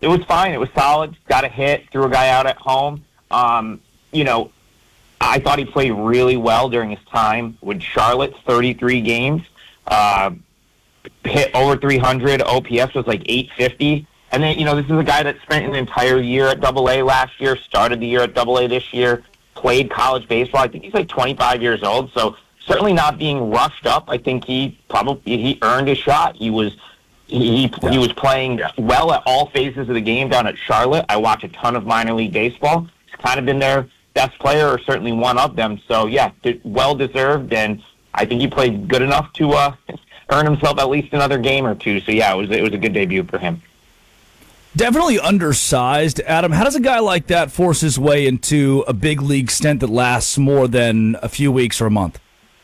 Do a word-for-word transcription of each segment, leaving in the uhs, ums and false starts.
it was fine. It was solid. Got a hit, threw a guy out at home. Um, you know, I thought he played really well during his time with Charlotte, thirty-three games. Uh, hit over three hundred. O P S was like eight fifty. And then, you know, this is a guy that spent an entire year at Double A last year, started the year at Double A this year, played college baseball. I think he's like twenty-five years old, so certainly not being rushed up. I think he probably he earned his shot. He was he he, he was playing well at all phases of the game down at Charlotte. I watch a ton of minor league baseball. He's kind of been their best player, or certainly one of them. So yeah, well deserved, and I think he played good enough to uh, earn himself at least another game or two. So yeah, it was it was a good debut for him. Definitely undersized. Adam, how does a guy like that force his way into a big league stint that lasts more than a few weeks or a month?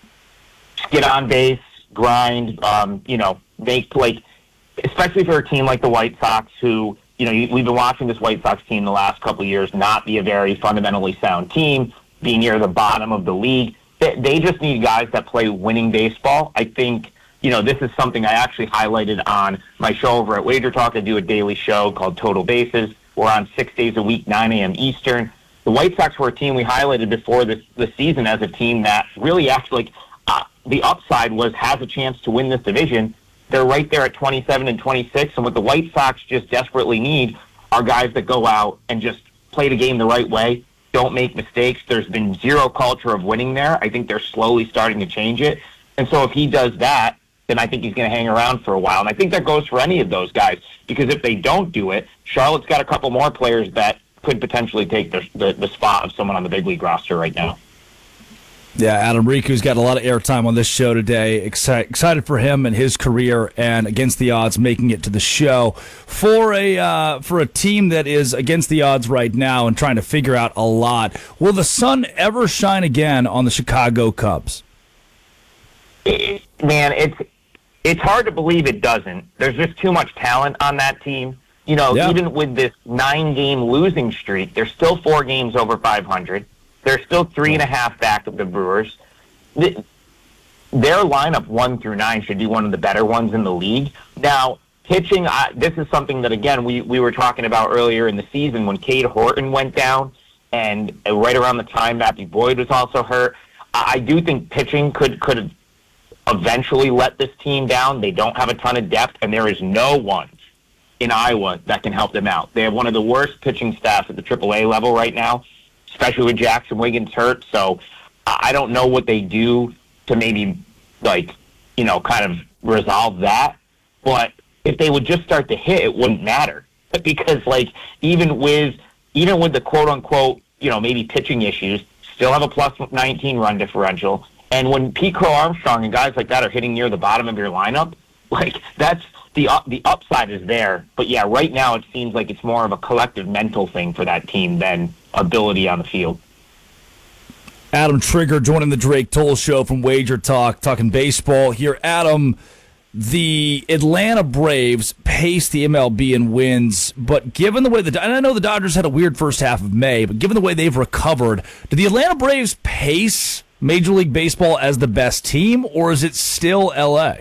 Get on base, grind, um, you know, make, like, especially for a team like the White Sox, who, you know, we've been watching this White Sox team the last couple of years not be a very fundamentally sound team, be near the bottom of the league. They, they just need guys that play winning baseball. I think, you know, this is something I actually highlighted on my show over at Wager Talk. I do a daily show called Total Bases. We're on six days a week, nine a.m. Eastern. The White Sox were a team we highlighted before this the season as a team that really actually, like, uh, the upside was has a chance to win this division. They're right there at twenty-seven and twenty-six, and what the White Sox just desperately need are guys that go out and just play the game the right way, don't make mistakes. There's been zero culture of winning there. I think they're slowly starting to change it. And so if he does that, then I think he's going to hang around for a while. And I think that goes for any of those guys, because if they don't do it, Charlotte's got a couple more players that could potentially take the, the, the spot of someone on the big league roster right now. Yeah, Adam Riku's got a lot of airtime on this show today. Exci- excited for him and his career, and against the odds making it to the show. For a uh, for a team that is against the odds right now and trying to figure out a lot, will the sun ever shine again on the Chicago Cubs? It, man, it's it's hard to believe it doesn't. There's just too much talent on that team. You know, yeah. Even with this nine-game losing streak, they're still four games over five hundred. They're still three and a half back of the Brewers. The, their lineup one through nine should be one of the better ones in the league. Now, pitching, uh, this is something that, again, we, we were talking about earlier in the season when Cade Horton went down, and uh, right around the time Matthew Boyd was also hurt. I, I do think pitching could could eventually let this team down. They don't have a ton of depth, and there is no one in Iowa that can help them out. They have one of the worst pitching staffs at the triple A level right now, especially with Jackson Wiggins hurt. So I don't know what they do to maybe, like, you know, kind of resolve that. But if they would just start to hit, it wouldn't matter. Because, like, even with even with the quote-unquote, you know, maybe pitching issues, still have a plus nineteen run differential. And when Pete Crow Armstrong and guys like that are hitting near the bottom of your lineup, like, that's the up, the upside is there. But, yeah, right now it seems like it's more of a collective mental thing for that team than ability on the field. Adam Trigger joining the Drake Toll Show from Wager Talk, talking baseball here. Adam, the Atlanta Braves pace the M L B in wins, but given the way the and I know the Dodgers had a weird first half of May, but given the way they've recovered, do the Atlanta Braves pace Major League Baseball as the best team, or is it still L A?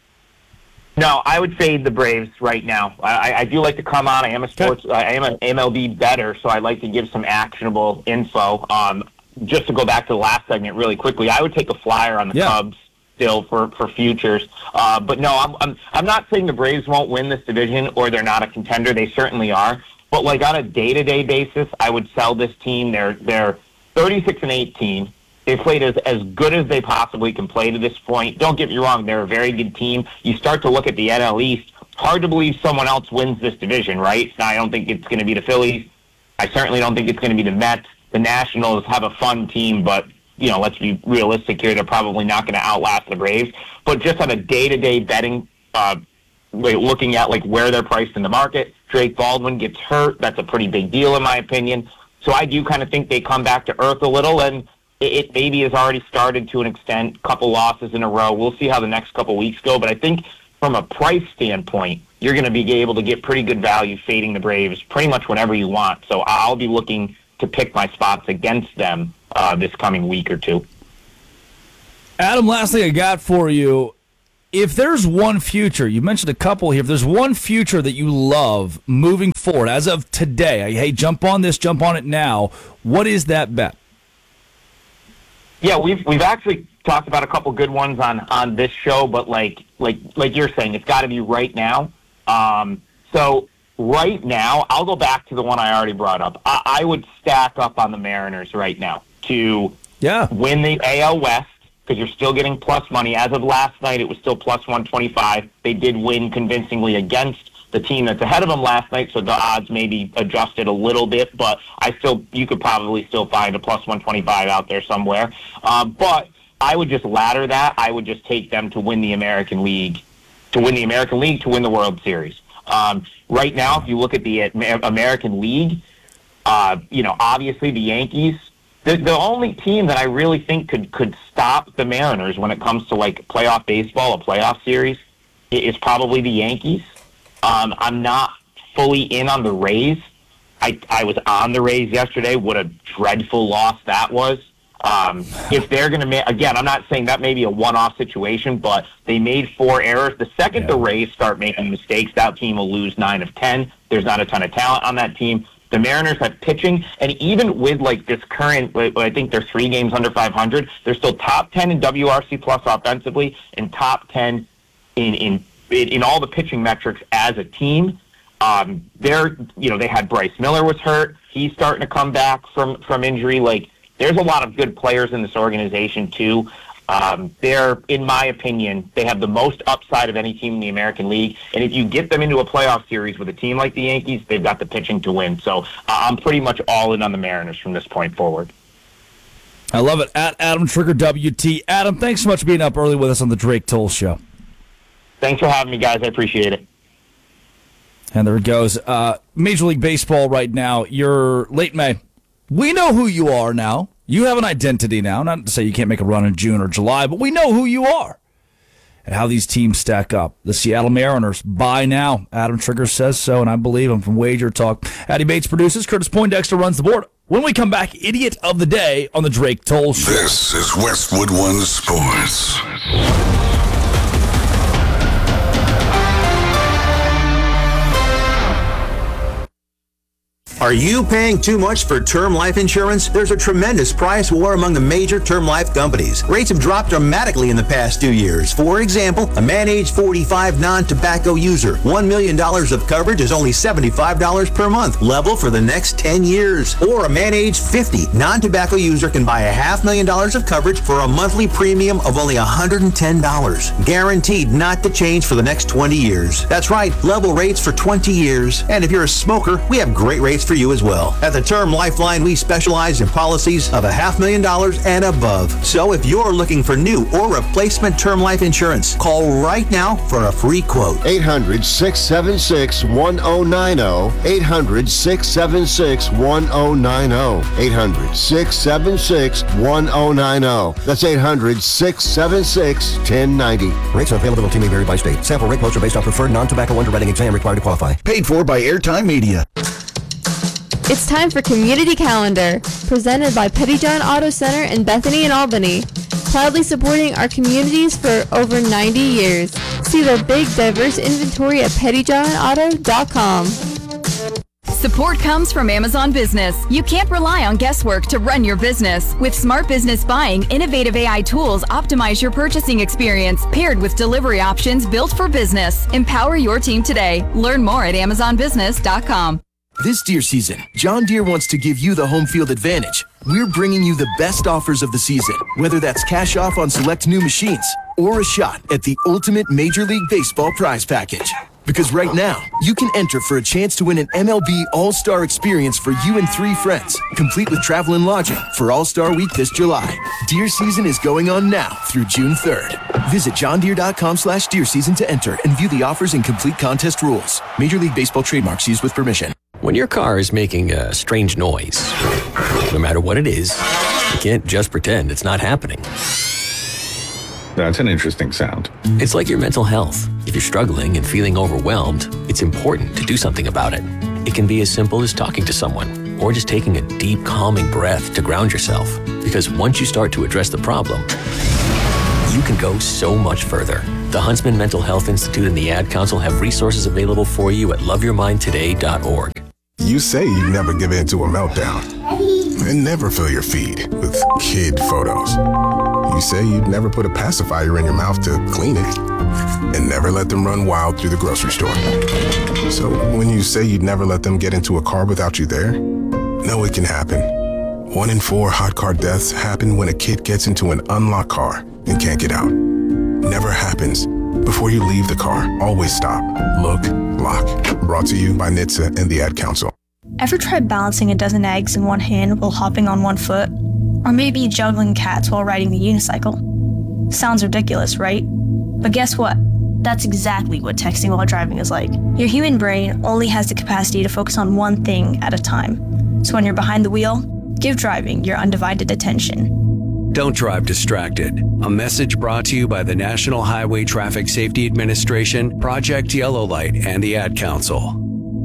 No, I would say the Braves right now. I, I do like to come on. I am a sports. I am an M L B bettor, so I like to give some actionable info. Um, just to go back to the last segment really quickly, I would take a flyer on the yeah. Cubs still for, for futures. Uh, but no, I'm, I'm I'm not saying the Braves won't win this division or they're not a contender. They certainly are. But like on a day-to-day basis, I would sell this team. They're they're thirty-six and eighteen. They've played as, as good as they possibly can play to this point. Don't get me wrong, they're a very good team. You start to look at the N L East, hard to believe someone else wins this division, right? Now, I don't think it's going to be the Phillies. I certainly don't think it's going to be the Mets. The Nationals have a fun team, but, you know, let's be realistic here. They're probably not going to outlast the Braves. But just on a day-to-day betting, uh, looking at, like, where they're priced in the market, Drake Baldwin gets hurt. That's a pretty big deal, in my opinion. So I do kind of think they come back to earth a little, and it maybe has already started to an extent, couple losses in a row. We'll see how the next couple weeks go. But I think from a price standpoint, you're going to be able to get pretty good value fading the Braves pretty much whenever you want. So I'll be looking to pick my spots against them uh, this coming week or two. Adam, last thing I got for you. if there's one future, you mentioned a couple here, if there's one future that you love moving forward, as of today, hey, jump on this, jump on it now, what is that bet? Yeah, we've we've actually talked about a couple good ones on, on this show, but like like like you're saying, it's got to be right now. Um, so right now, I'll go back to the one I already brought up. I, I would stack up on the Mariners right now to yeah. win the A L West, because you're still getting plus money. As of last night, it was still plus one twenty-five. They did win convincingly against the team that's ahead of them last night, so the odds maybe adjusted a little bit, but I still, you could probably still find a plus one twenty-five out there somewhere. Um, but I would just ladder that. I would just take them to win the American League, to win the American League, to win the World Series. Um, right now, if you look at the American League, uh, you know, obviously the Yankees, The, the only team that I really think could, could stop the Mariners when it comes to, like, playoff baseball, a playoff series, is probably the Yankees. Um, I'm not fully in on the Rays. I, I was on the Rays yesterday. What a dreadful loss that was. Um, if they're going to make, again, I'm not saying that may be a one-off situation, but they made four errors. The second yeah. the Rays start making mistakes, that team will lose nine of ten. There's not a ton of talent on that team. The Mariners have pitching, and even with like this current, I think they're three games under five hundred, they're still top ten in W R C plus offensively and top ten in in in all the pitching metrics as a team. Um, they're, you know, they had Bryce Miller was hurt. He's starting to come back from, from injury. Like, there's a lot of good players in this organization too. Um, they're, in my opinion, they have the most upside of any team in the American League. And if you get them into a playoff series with a team like the Yankees, they've got the pitching to win. So uh, I'm pretty much all in on the Mariners from this point forward. I love it. At Adam Trigger W T. Adam, thanks so much for being up early with us on the Drake Toll Show. Thanks for having me, guys. I appreciate it. And there it goes. Uh, Major League Baseball right now, you're late May. We know who you are now. You have an identity now. Not to say you can't make a run in June or July, but we know who you are and how these teams stack up. The Seattle Mariners, buy now. Adam Trigger says so, and I believe him from Wager Talk. Addy Bates produces. Curtis Poindexter runs the board. When we come back, Idiot of the Day on the Drake Toll Show. This is Westwood One Sports. Are you paying too much for term life insurance? There's a tremendous price war among the major term life companies. Rates have dropped dramatically in the past two years. For example, a man age forty-five non-tobacco user, one million dollars of coverage is only seventy-five dollars per month, level for the next ten years. Or a man age fifty non-tobacco user can buy a half million dollars of coverage for a monthly premium of only one hundred ten dollars. Guaranteed not to change for the next twenty years. That's right, level rates for twenty years. And if you're a smoker, we have great rates for you as well. At the Term Lifeline, we specialize in policies of a half million dollars and above. So if you're looking for new or replacement term life insurance, call right now for a free quote. eight hundred, six seven six, one oh nine oh. eight hundred, six seven six, one oh nine oh. eight hundred, six seven six, one oh nine oh. That's eight hundred, six seven six, one oh nine oh. Rates and availability may vary by state. Sample rate quotes are based on preferred non-tobacco underwriting exam required to qualify. Paid for by Airtime Media. It's time for Community Calendar, presented by Pettyjohn Auto Center in Bethany and Albany. Proudly supporting our communities for over ninety years. See the big, diverse inventory at pettyjohn auto dot com. Support comes from Amazon Business. You can't rely on guesswork to run your business. With Smart Business Buying, innovative A I tools optimize your purchasing experience, paired with delivery options built for business. Empower your team today. Learn more at amazon business dot com. This deer season, John Deere wants to give you the home field advantage. We're bringing you the best offers of the season, whether that's cash off on select new machines or a shot at the ultimate Major League Baseball prize package. Because right now, you can enter for a chance to win an M L B All-Star experience for you and three friends, complete with travel and lodging for All-Star Week this July. Deer season is going on now through June third. Visit johndeere.com slash deer season to enter and view the offers and complete contest rules. Major League Baseball trademarks used with permission. When your car is making a strange noise, no matter what it is, you can't just pretend it's not happening. That's an interesting sound. It's like your mental health. If you're struggling and feeling overwhelmed, it's important to do something about it. It can be as simple as talking to someone or just taking a deep, calming breath to ground yourself. Because once you start to address the problem, you can go so much further. The Huntsman Mental Health Institute and the Ad Council have resources available for you at love your mind today dot org. You say you never give in to a meltdown and never fill your feed with kid photos. You say you'd never put a pacifier in your mouth to clean it and never let them run wild through the grocery store. So when you say you'd never let them get into a car without you there, no, it can happen. One in four hot car deaths happen when a kid gets into an unlocked car and can't get out. Never happens. Before you leave the car, always stop, look, lock. Brought to you by N H T S A and the Ad Council. Ever tried balancing a dozen eggs in one hand while hopping on one foot? Or maybe juggling cats while riding the unicycle? Sounds ridiculous, right? But guess what? That's exactly what texting while driving is like. Your human brain only has the capacity to focus on one thing at a time. So when you're behind the wheel, give driving your undivided attention. Don't drive distracted. A message brought to you by the National Highway Traffic Safety Administration, Project Yellow Light, and the Ad Council.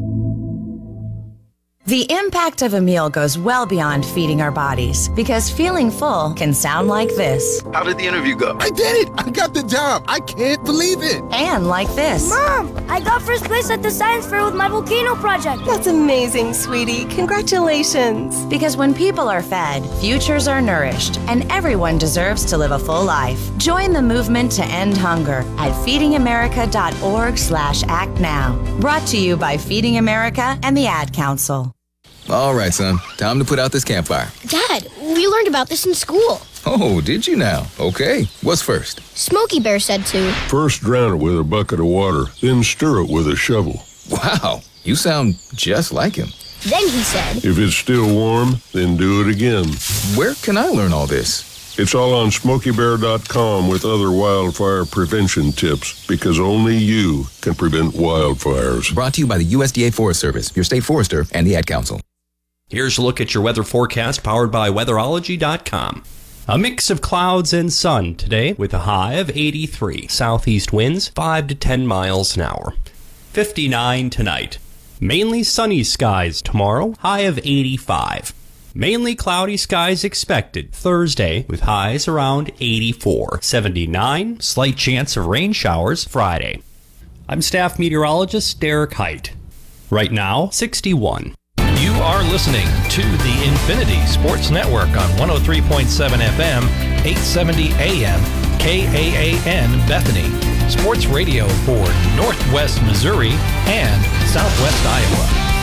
The impact of a meal goes well beyond feeding our bodies, because feeling full can sound like this. How did the interview go? I did it! I got the job! I can't believe it! And like this. Mom, I got first place at the science fair with my volcano project. That's amazing, sweetie. Congratulations. Because when people are fed, futures are nourished, and everyone deserves to live a full life. Join the movement to end hunger at feeding america dot org slash act now. Brought to you by Feeding America and the Ad Council. All right, son. Time to put out this campfire. Dad, we learned about this in school. Oh, did you now? Okay. What's first? Smokey Bear said to. First drown it with a bucket of water, then stir it with a shovel. Wow, you sound just like him. Then he said. If it's still warm, then do it again. Where can I learn all this? It's all on smokey bear dot com with other wildfire prevention tips, because only you can prevent wildfires. Brought to you by the U S D A Forest Service, your state forester, and the Ad Council. Here's a look at your weather forecast powered by weatherology dot com. A mix of clouds and sun today with a high of eighty-three. Southeast winds five to ten miles an hour. fifty-nine tonight. Mainly sunny skies tomorrow, high of eighty-five. Mainly cloudy skies expected Thursday with highs around eighty-four. seventy-nine, slight chance of rain showers Friday. I'm staff meteorologist Derek Height. Right now, sixty-one. You are listening to the Infinity Sports Network on one oh three point seven F M, eight seventy A M, K A A N Bethany. Sports radio for Northwest Missouri and Southwest Iowa.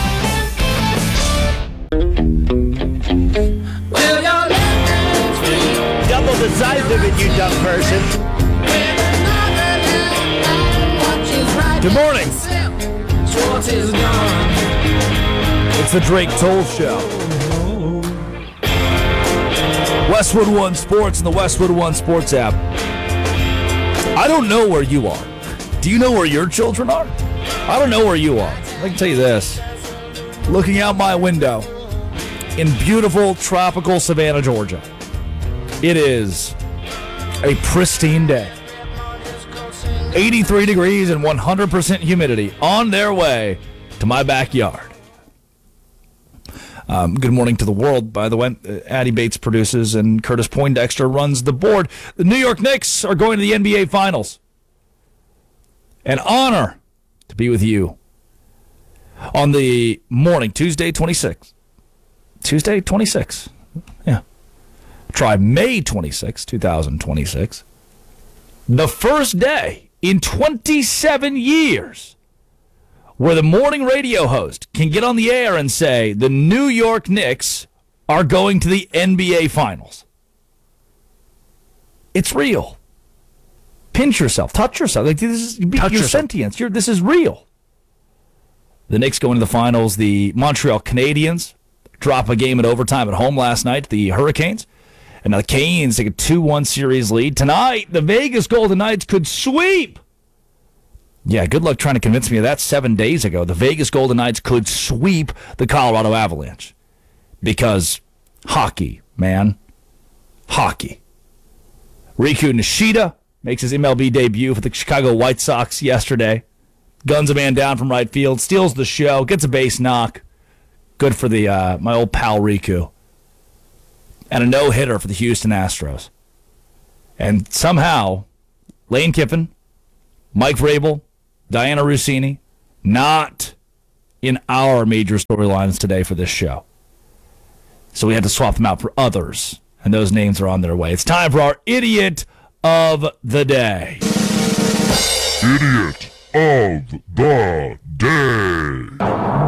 Well, double the size of it, you dumb person. Good morning. It's the Drake Toll Show. Westwood One Sports and the Westwood One Sports app. I don't know where you are. Do you know where your children are? I don't know where you are. I can tell you this. Looking out my window in beautiful tropical Savannah, Georgia, it is a pristine day. eighty-three degrees and one hundred percent humidity on their way to my backyard. Um, good morning to the world, by the way. Uh, Addie Bates produces and Curtis Poindexter runs the board. The New York Knicks are going to the N B A Finals. An honor to be with you on the morning, Tuesday twenty-sixth. Tuesday twenty-sixth. Yeah. Try May twenty-sixth, twenty twenty-six. The first day in twenty-seven years where the morning radio host can get on the air and say the New York Knicks are going to the N B A Finals. It's real. Pinch yourself. Touch yourself. Like, this is Touch your yourself. sentience. You're, this is real. The Knicks go into the finals. The Montreal Canadiens drop a game in overtime at home last night to the Hurricanes. And now the Canes take a two one series lead. Tonight, the Vegas Golden Knights could sweep. Yeah, good luck trying to convince me of that seven days ago. The Vegas Golden Knights could sweep the Colorado Avalanche. Because hockey, man. Hockey. Riku Nishida makes his M L B debut for the Chicago White Sox yesterday. Guns a man down from right field, steals the show, gets a base knock. Good for the uh, my old pal Riku. And a no-hitter for the Houston Astros. And somehow, Lane Kiffin Mike Vrabel, Diana Rossini, not in our major storylines today for this show. So we had to swap them out for others, and those names are on their way. It's time for our Idiot of the Day. Idiot of the Day.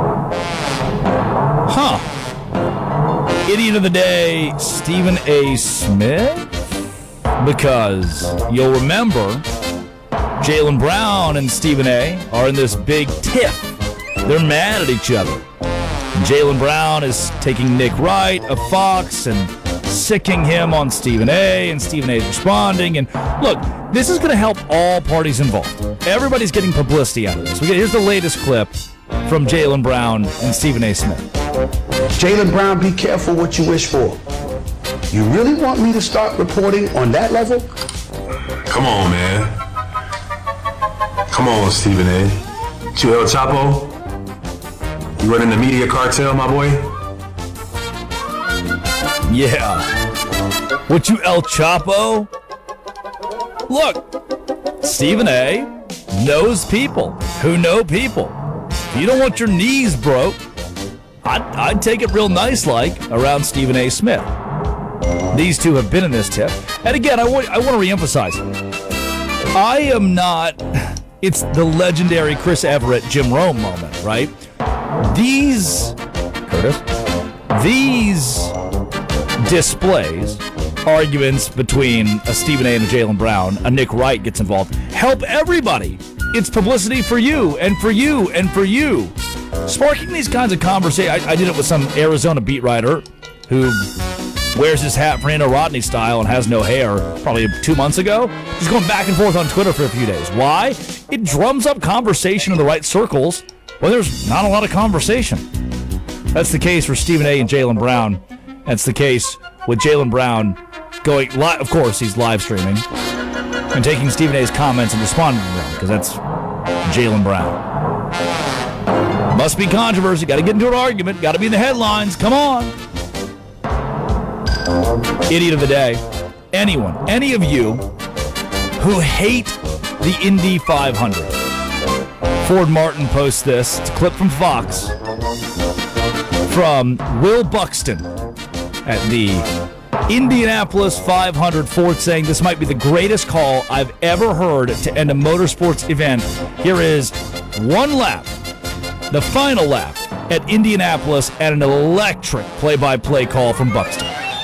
Huh. Idiot of the Day, Stephen A. Smith? Because you'll remember Jaylen Brown and Stephen A. are in this big tiff. They're mad at each other. Jaylen Brown is taking Nick Wright of Fox and sicking him on Stephen A., and Stephen A. is responding. And look, this is going to help all parties involved. Everybody's getting publicity out of this. We get, here's the latest clip from Jaylen Brown and Stephen A. Smith. Jaylen Brown, be careful what you wish for. You really want me to start reporting on that level? Come on, man. Come on, Stephen A. You El Chapo? You running the media cartel, my boy? Yeah. What, you El Chapo? Look, Stephen A. knows people who know people. If you don't want your knees broke, I'd, I'd take it real nice like around Stephen A. Smith. These two have been in this tip. And again, I want, I want to reemphasize, I am not, it's the legendary Chris Everett, Jim Rome moment, right? These, Curtis, these displays, arguments between a Stephen A. and a Jaylen Brown, a Nick Wright gets involved, help everybody. It's publicity for you and for you and for you. Sparking these kinds of conversations, I, I did it with some Arizona beat writer who wears his hat Fernando Rodney style and has no hair probably two months ago. He's going back and forth on Twitter for a few days. Why? It drums up conversation in the right circles when there's not a lot of conversation. That's the case for Stephen A. and Jaylen Brown. That's the case with Jaylen Brown going live. Of course, he's live streaming and taking Stephen A.'s comments and responding to them because that's Jaylen Brown. Must be controversy. Got to get into an argument. Got to be in the headlines. Come on. Idiot of the day. Anyone, any of you who hate the Indy five hundred. Ford Martin posts this. It's a clip from Fox from Will Buxton at the Indianapolis five hundred. Ford saying this might be the greatest call I've ever heard to end a motorsports event. Here is one lap, the final lap at Indianapolis, and an electric play-by-play call from Buxton.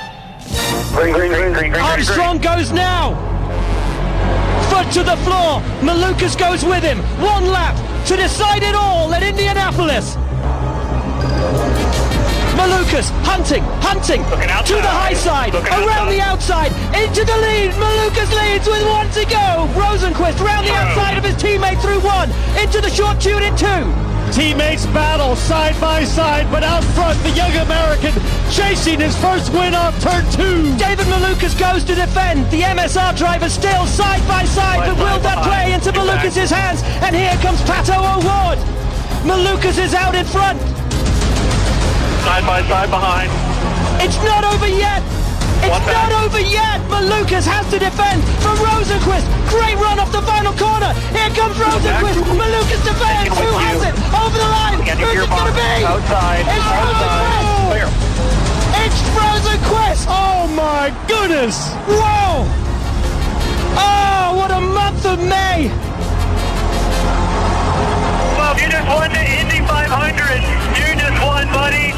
Armstrong goes now. Foot to the floor. Malukas goes with him. One lap to decide it all at Indianapolis. Malukas hunting, hunting to the high side, around the outside, into the lead. Malukas leads with one to go. Rosenquist round the outside of his teammate through one, into the short tune in two. Teammates battle side by side, but out front the young American chasing his first win off turn two. David Malukas goes to defend. The M S R driver still side by side, but will that play into Malukas' hands? And here comes Pato O'Ward. Malukas is out in front. Side by side behind. It's not over yet. It's not over yet. Malukas has to defend from Rosenquist. Great run off the final corner. Here comes Rosenquist. Malukas defends. Who has it? Over the line. Who's it going to be? Outside. It's Rosenquist. It's Rosenquist. Oh my goodness. Whoa. Oh, what a month of May. Well, you just won the Indy five hundred. You just won, buddy.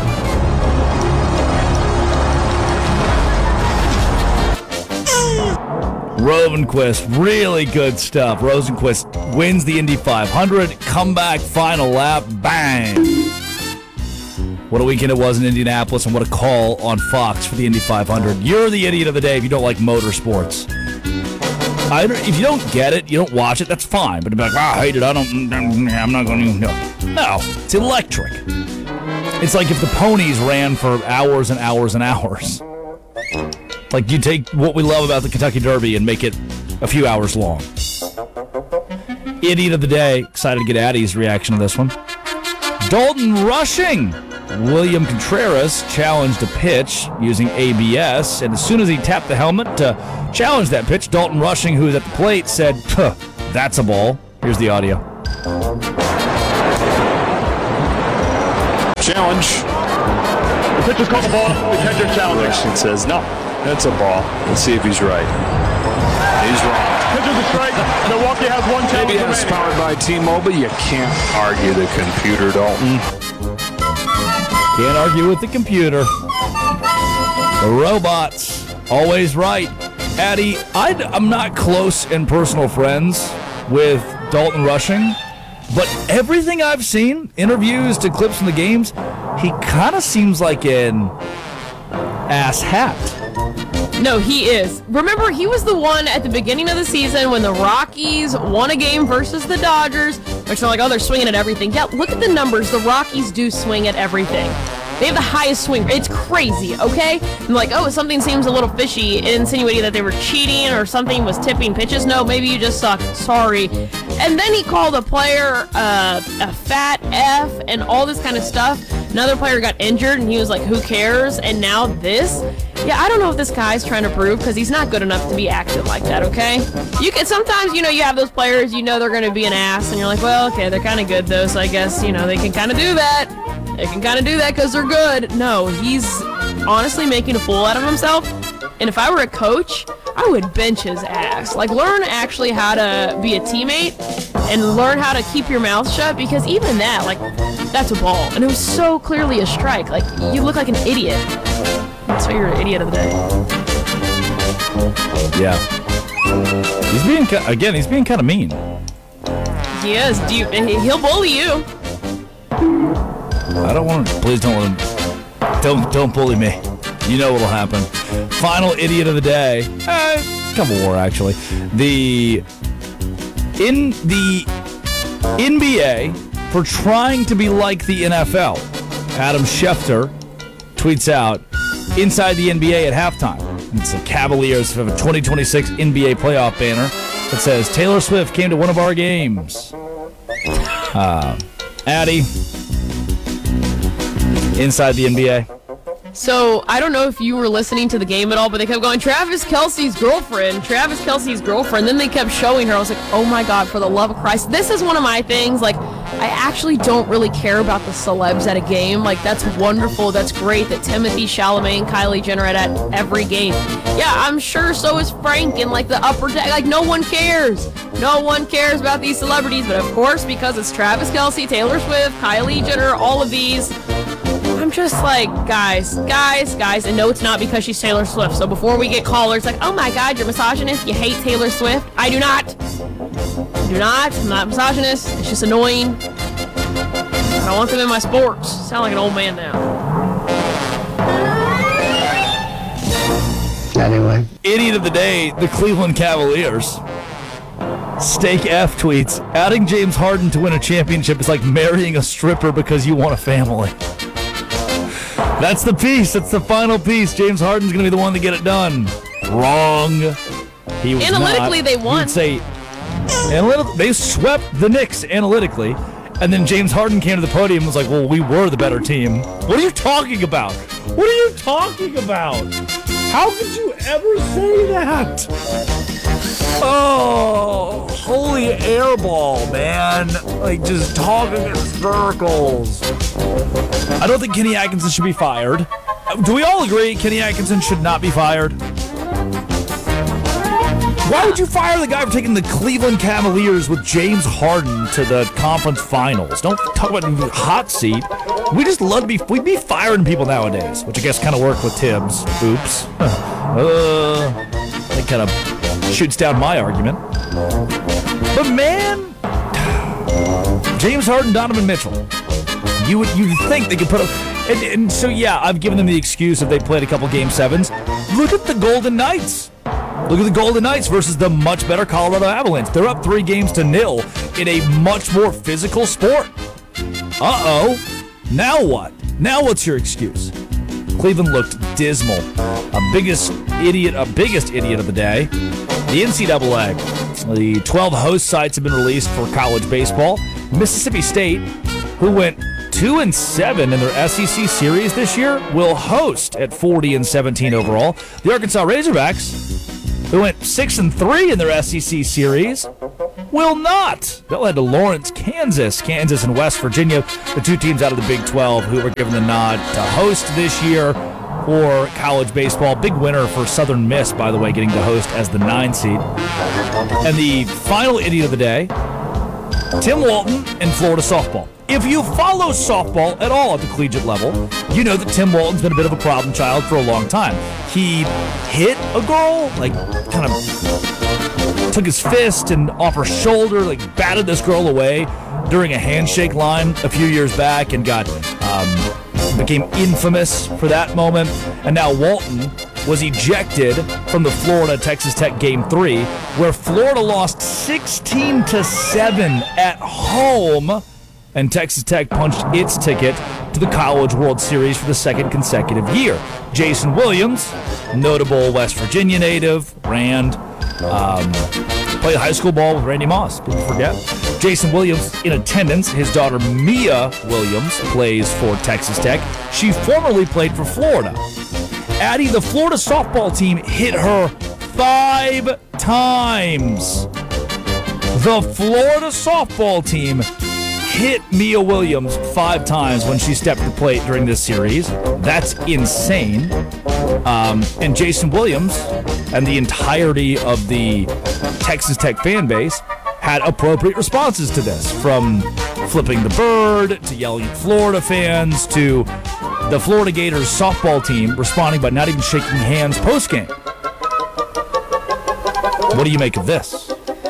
Rosenquist, really good stuff. Rosenquist wins the Indy five hundred. Comeback, final lap, bang. What a weekend it was in Indianapolis, and what a call on Fox for the Indy five hundred. You're the idiot of the day if you don't like motorsports. I don't, if you don't get it, you don't watch it, that's fine. But to be like, ah, I hate it, I don't, I'm not going to, no. No, it's electric. It's like if the ponies ran for hours and hours and hours. Like, you take what we love about the Kentucky Derby and make it a few hours long. Idiot of the day. Excited to get Addie's reaction to this one. Dalton Rushing. William Contreras challenged a pitch using A B S, and as soon as he tapped the helmet to challenge that pitch, Dalton Rushing, who was at the plate, said, That's a ball. Here's the audio. Challenge. The pitcher's called the ball. The catcher challenging. It says, no, that's a ball. Let's see if he's right. He's wrong. Pitcher's a strike. Milwaukee has one challenge. Maybe it's powered by T-Mobile. You can't argue the computer, Dalton. Can't argue with the computer. The robots, always right. Addy, I'd, I'm not close and personal friends with Dalton Rushing, but everything I've seen, interviews to clips from the games, he kind of seems like an ass hat. No, he is. Remember, he was the one at the beginning of the season when the Rockies won a game versus the Dodgers, which are like, oh, they're swinging at everything. Yeah, look at the numbers. The Rockies do swing at everything. They have the highest swing. It's crazy, okay? And like, oh, something seems a little fishy, insinuating that they were cheating or something was tipping pitches. No, maybe you just suck. Sorry. And then he called a player uh, a fat F and all this kind of stuff. Another player got injured, and he was like, who cares? And now this? Yeah, I don't know if this guy's trying to prove, because he's not good enough to be acting like that, okay? You can sometimes, you know, you have those players, you know they're going to be an ass, and you're like, well, okay, they're kind of good, though, so I guess, you know, they can kind of do that. They can kind of do that because they're good. No, he's honestly making a fool out of himself. And if I were a coach, I would bench his ass. Like, learn actually how to be a teammate and learn how to keep your mouth shut, because even that, like, that's a ball. And it was so clearly a strike. Like, you look like an idiot. So you're an idiot of the day. Yeah. He's being, again, he's being kind of mean. He is. Do you, he'll bully you. I don't want to. Please don't let him. Don't don't bully me. You know what'll happen. Final idiot of the day. Uh, a couple more actually. The in the N B A for trying to be like the N F L. Adam Schefter tweets out inside the N B A at halftime. It's the Cavaliers have a twenty twenty-six N B A playoff banner that says Taylor Swift came to one of our games. Uh, Addy. Inside the N B A. So, I don't know if you were listening to the game at all, but they kept going, Travis Kelce's girlfriend, Travis Kelce's girlfriend. Then they kept showing her. I was like, oh my God, for the love of Christ. This is one of my things. Like, I actually don't really care about the celebs at a game. Like, that's wonderful. That's great that Timothy Chalamet and Kylie Jenner are at every game. Yeah, I'm sure so is Frank and, like, the upper deck. Like, no one cares. No one cares about these celebrities. But, of course, because it's Travis Kelce, Taylor Swift, Kylie Jenner, all of these, I'm just like, guys, guys, guys, and no, it's not because she's Taylor Swift. So before we get callers like, oh my God, you're misogynist, you hate Taylor Swift. I do not. I do not. I'm not misogynist. It's just annoying. I don't want them in my sports. Sound like an old man now. Anyway. Idiot of the day, the Cleveland Cavaliers. Steak F tweets, adding James Harden to win a championship is like marrying a stripper because you want a family. That's the piece. That's the final piece. James Harden's going to be the one to get it done. Wrong. He was Analytically, not. they won. You'd say, analytic- they swept the Knicks analytically, and then James Harden came to the podium and was like, well, we were the better team. What are you talking about? What are you talking about? How could you ever say that? Oh, holy airball, man. Like, just talking in circles. I don't think Kenny Atkinson should be fired. Do we all agree Kenny Atkinson should not be fired? Why would you fire the guy for taking the Cleveland Cavaliers with James Harden to the conference finals? Don't talk about the hot seat. We just love to be, we'd be firing people nowadays, which I guess kind of worked with Tibbs. Oops. Uh, that kind of shoots down my argument. But man, James Harden, Donovan Mitchell. You would you think they could put up, and, and so yeah, I've given them the excuse if they played a couple game sevens. Look at the Golden Knights. Look at the Golden Knights versus the much better Colorado Avalanche. They're up three games to nil in a much more physical sport. Uh-oh. Now what? Now what's your excuse? Cleveland looked dismal. A biggest idiot, a biggest idiot of the day. The N C double A. The twelve host sites have been released for college baseball. Mississippi State, who went two and seven in their S E C series this year, will host at forty and seventeen overall. The Arkansas Razorbacks, who went six and three in their S E C series, will not. They'll head to Lawrence, Kansas. Kansas and West Virginia, the two teams out of the Big twelve who were given the nod to host this year for college baseball. Big winner for Southern Miss, by the way, getting to host as the nine seed. And the final idiot of the day, Tim Walton and Florida softball. If you follow softball at all at the collegiate level, you know that Tim Walton's been a bit of a problem child for a long time. He hit a girl, like kind of took his fist and off her shoulder, like batted this girl away during a handshake line a few years back and got um, became infamous for that moment. And now Walton was ejected from the Florida-Texas Tech Game three, where Florida lost sixteen to seven at home, and Texas Tech punched its ticket to the College World Series for the second consecutive year. Jason Williams, notable West Virginia native, Rand, um, played high school ball with Randy Moss, people forget. Jason Williams in attendance. His daughter Mia Williams plays for Texas Tech. She formerly played for Florida. Addie, the Florida softball team hit her five times. The Florida softball team hit Mia Williams five times when she stepped to the plate during this series. That's insane. Um, and Jason Williams and the entirety of the Texas Tech fan base had appropriate responses to this, from flipping the bird to yelling at Florida fans to the Florida Gators softball team responding by not even shaking hands post-game. What do you make of this?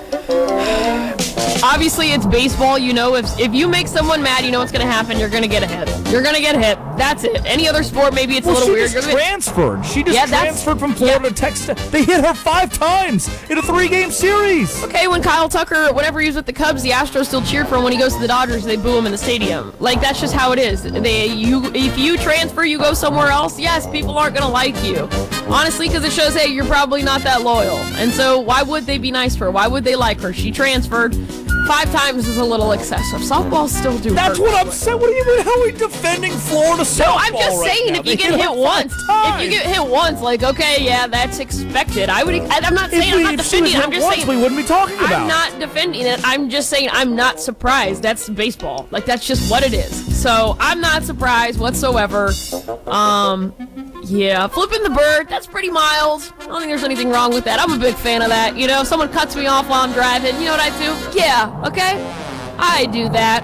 Obviously, it's baseball. You know, if if you make someone mad, you know what's going to happen. You're going to get a hit. You're going to get hit. That's it. Any other sport, maybe it's well, a little she weird. Just You're transferred. She just yeah, transferred from Florida yeah. to Texas. They hit her five times in a three-game series. Okay, when Kyle Tucker, whenever he was with the Cubs, the Astros still cheer for him. When he goes to the Dodgers, they boo him in the stadium. Like, that's just how it is. They, you, if you transfer, you go somewhere else. Yes, people aren't going to like you. Honestly, because it shows, hey, you're probably not that loyal. And so why would they be nice for her? Why would they like her? She transferred. Five times is a little excessive. Softballs still do. That's what I'm saying. What do you mean? How are we defending Florida softball? No, I'm just right saying now? if you They get hit hit once, times. if you get hit once, like okay, yeah, that's expected. I would. I'm not If saying we- I'm not if she was defending. it. I'm hit just once, saying we wouldn't be talking about I'm it. not defending it. I'm just saying I'm not surprised. That's baseball. Like that's just what it is. So I'm not surprised whatsoever. Um. Yeah, flipping the bird, that's pretty mild. I don't think there's anything wrong with that. I'm a big fan of that. You know, if someone cuts me off while I'm driving, you know what I do? Yeah, okay? I do that.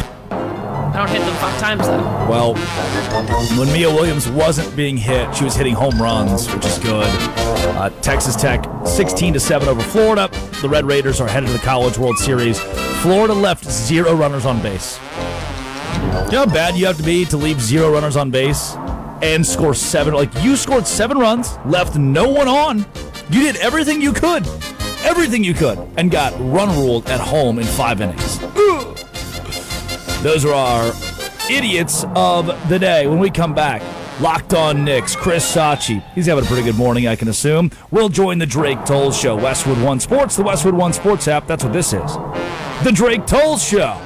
I don't hit them five times, though. Well, when Mia Williams wasn't being hit, she was hitting home runs, which is good. Uh, Texas Tech, sixteen to seven over Florida. The Red Raiders are headed to the College World Series. Florida left zero runners on base. You know how bad you have to be to leave zero runners on base and score seven? Like, you scored seven runs, left no one on. You did everything you could. Everything you could. And got run ruled at home in five innings. Ugh. Those are our idiots of the day. When we come back, Locked On Knicks, Chris Sachi. He's having a pretty good morning, I can assume. We'll join the Drake Toll Show. Westwood One Sports, the Westwood One Sports app. That's what this is. The Drake Toll Show.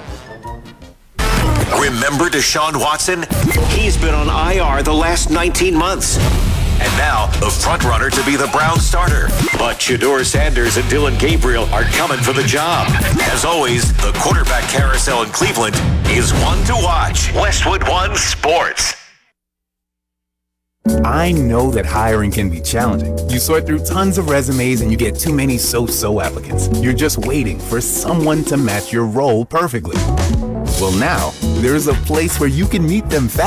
Remember Deshaun Watson? He's been on I R the last nineteen months. And now, the front-runner to be the Browns starter. But Shedeur Sanders and Dylan Gabriel are coming for the job. As always, the quarterback carousel in Cleveland is one to watch. Westwood One Sports. I know that hiring can be challenging. You sort through tons of resumes and you get too many so-so applicants. You're just waiting for someone to match your role perfectly. Well, now, there's a place where you can meet them fast.